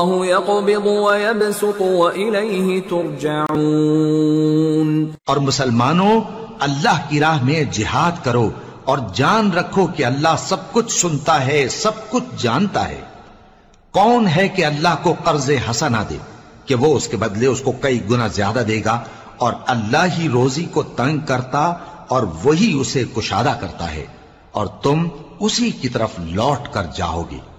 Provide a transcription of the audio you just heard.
और मुसलमानों, अल्लाह की राह में जिहाद करो और जान रखो कि अल्लाह सब कुछ सुनता है, सब कुछ जानता है। कौन है कि अल्लाह को कर्ज हसना दे कि वो उसके बदले उसको कई गुना ज्यादा देगा, और अल्लाह ही रोजी को तंग करता और वही उसे कुशादा करता है, और तुम उसी की तरफ लौट कर जाओगे।